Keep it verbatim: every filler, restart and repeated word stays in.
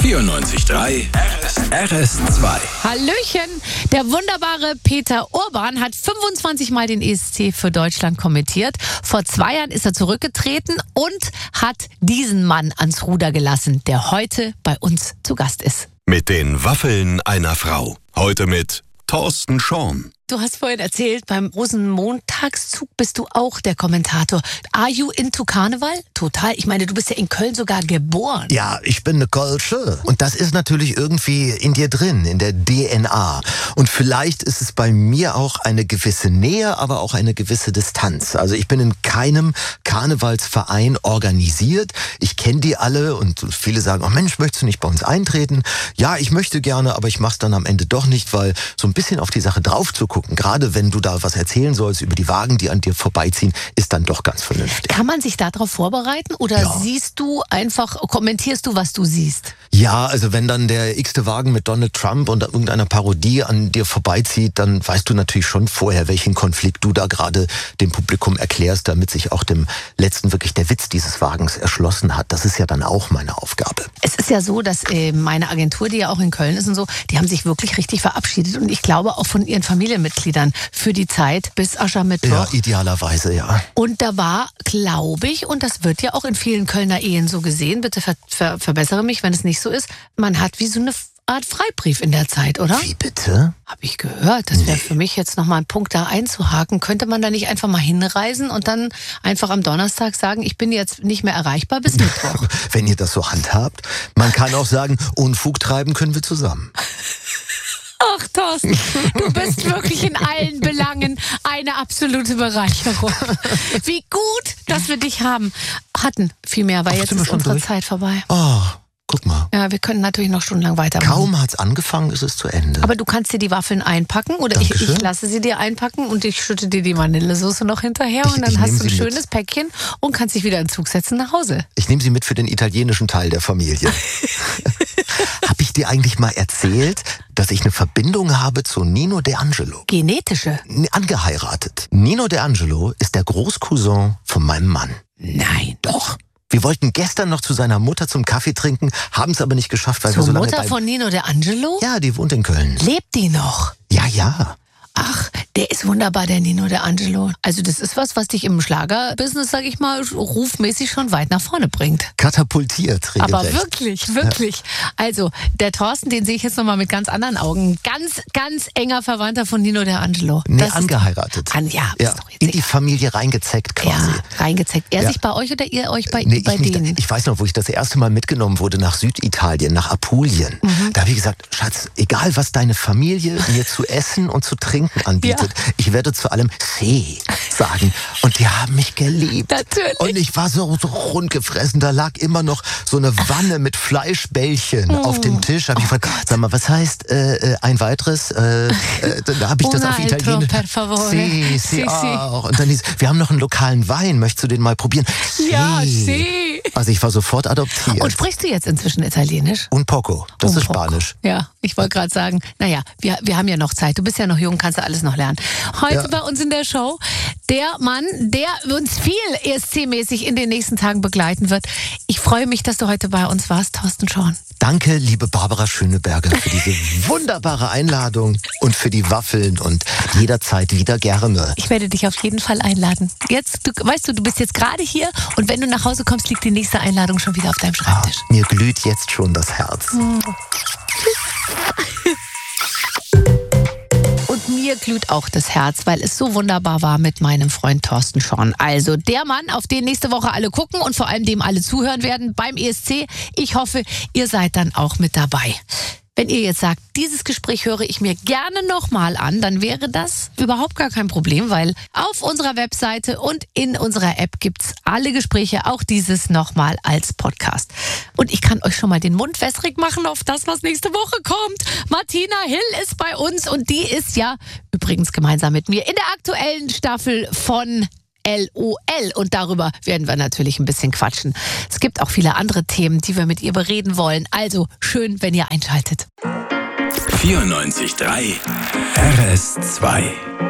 vierundneunzig Komma drei R S zwei. Hallöchen! Der wunderbare Peter Urban hat fünfundzwanzig Mal den E S C für Deutschland kommentiert. Vor zwei Jahren ist er zurückgetreten und hat diesen Mann ans Ruder gelassen, der heute bei uns zu Gast ist. Mit den Waffeln einer Frau. Heute mit Thorsten Schorn. Du hast vorhin erzählt, beim Rosenmontagszug bist du auch der Kommentator. Are you into Karneval? Total. Ich meine, du bist ja in Köln sogar geboren. Ja, ich bin eine Kölsche. Und das ist natürlich irgendwie in dir drin, in der D N A. Und vielleicht ist es bei mir auch eine gewisse Nähe, aber auch eine gewisse Distanz. Also ich bin in keinem Karnevalsverein organisiert. Ich kenne die alle und viele sagen, oh Mensch, möchtest du nicht bei uns eintreten? Ja, ich möchte gerne, aber ich mach's dann am Ende doch nicht, weil so ein bisschen auf die Sache drauf zu gucken, gerade wenn du da was erzählen sollst über die Wagen, die an dir vorbeiziehen, ist dann doch ganz vernünftig. Kann man sich darauf vorbereiten oder Ja. siehst du einfach, kommentierst du, was du siehst? Ja, also wenn dann der x-te Wagen mit Donald Trump und irgendeiner Parodie an dir vorbeizieht, dann weißt du natürlich schon vorher, welchen Konflikt du da gerade dem Publikum erklärst, damit sich auch dem Letzten wirklich der Witz dieses Wagens erschlossen hat. Das ist ja dann auch meine Aufgabe. Es ist ja so, dass äh, meine Agentur, die ja auch in Köln ist und so, die haben sich wirklich richtig verabschiedet und ich glaube auch von ihren Familienmitgliedern für die Zeit bis Aschermittwoch. Ja, idealerweise, ja. Und da war, glaube ich, und das wird ja auch in vielen Kölner Ehen so gesehen, bitte ver ver verbessere mich, wenn es nicht so ist, man hat wie so eine Art Freibrief in der Zeit, oder? Wie bitte? Habe ich gehört. Das wäre für mich jetzt nochmal ein Punkt, da einzuhaken. Könnte man da nicht einfach mal hinreisen und dann einfach am Donnerstag sagen, ich bin jetzt nicht mehr erreichbar bis Mittwoch? Wenn ihr das so handhabt. Man kann auch sagen, Unfug treiben können wir zusammen. Ach, Thorsten, du bist wirklich in allen Belangen eine absolute Bereicherung. Wie gut, dass wir dich haben. Hatten vielmehr, weil Ach, jetzt sind wir ist schon unsere durch? Zeit vorbei. Oh, guck mal. Ja, wir können natürlich noch stundenlang weitermachen. Kaum hat's angefangen, ist es zu Ende. Aber du kannst dir die Waffeln einpacken oder ich, Dankeschön. ich lasse sie dir einpacken und ich schütte dir die Vanillesoße noch hinterher Ich- und dann ich hast nehm du ein sie schönes mit. Päckchen und kannst dich wieder in den Zug setzen nach Hause. Ich nehme sie mit für den italienischen Teil der Familie. Habe ich dir eigentlich mal erzählt, dass ich eine Verbindung habe zu Nino D'Angelo? Genetische? N- Angeheiratet. Nino D'Angelo ist der Großcousin von meinem Mann. Nein. Doch. Wir wollten gestern noch zu seiner Mutter zum Kaffee trinken, haben es aber nicht geschafft, weil wir Zur so lange Mutter bei... von Nino D'Angelo? Ja, die wohnt in Köln. Lebt die noch? Ja, ja. Ach, der ist wunderbar, der Nino D'Angelo. Also das ist was, was dich im Schlagerbusiness, sag ich mal, rufmäßig schon weit nach vorne bringt. Katapultiert, regelrecht. Aber wirklich, wirklich. Also, der Thorsten, den sehe ich jetzt nochmal mit ganz anderen Augen. Ganz, ganz enger Verwandter von Nino D'Angelo. Nee, Das ist- angeheiratet. An, ja, Ja, ist doch jetzt in die egal. Familie reingezeckt quasi. Ja, reingezeckt. Er Ja. sich bei euch oder ihr euch bei, Nee, bei ich, nicht. denen? Ich weiß noch, wo ich das erste Mal mitgenommen wurde nach Süditalien, nach Apulien. Mhm. Da habe ich gesagt, Schatz, egal was deine Familie mir zu essen und zu trinken anbietet, ich werde zu allem Sie sagen. Und die haben mich geliebt. Natürlich. Und ich war so, so rund gefressen. Da lag immer noch so eine Wanne mit Fleischbällchen Oh. auf dem Tisch. Hab ich gefragt, sag mal, was heißt äh, äh, ein weiteres? Äh, äh, da habe ich das Un auf altro, Italienisch. per favore. Sie, Sì, Sie sì. auch. Und dann hieß, wir haben noch einen lokalen Wein. Möchtest du den mal probieren? Ja, Sie. sie. Also ich war sofort adoptiert. Und sprichst du jetzt inzwischen Italienisch? Un poco, das Un ist poco. Spanisch. Ja, ich wollte gerade sagen, naja, wir, wir haben ja noch Zeit. Du bist ja noch jung, kannst du alles noch lernen. Heute Ja. bei uns in der Show der Mann, der uns viel E S C-mäßig in den nächsten Tagen begleiten wird. Ich freue mich, dass du heute bei uns warst, Thorsten Schorn. Danke, liebe Barbara Schöneberger, für diese wunderbare Einladung und für die Waffeln und jederzeit wieder gerne. Ich werde dich auf jeden Fall einladen. Jetzt, du, weißt du, du bist jetzt gerade hier und wenn du nach Hause kommst, liegt die nächste Einladung schon wieder auf deinem Ah, Schreibtisch. mir glüht jetzt schon das Herz. Und mir glüht auch das Herz, weil es so wunderbar war mit meinem Freund Thorsten Schorn. Also der Mann, auf den nächste Woche alle gucken und vor allem dem alle zuhören werden beim E S C. Ich hoffe, ihr seid dann auch mit dabei. Wenn ihr jetzt sagt, dieses Gespräch höre ich mir gerne nochmal an, dann wäre das überhaupt gar kein Problem, weil auf unserer Webseite und in unserer App gibt's alle Gespräche, auch dieses nochmal als Podcast. Und ich kann euch schon mal den Mund wässrig machen auf das, was nächste Woche kommt. Martina Hill ist bei uns und die ist ja übrigens gemeinsam mit mir in der aktuellen Staffel von L O L und darüber werden wir natürlich ein bisschen quatschen. Es gibt auch viele andere Themen, die wir mit ihr bereden wollen. Also schön, wenn ihr einschaltet. vierundneunzig Komma drei R S zwei.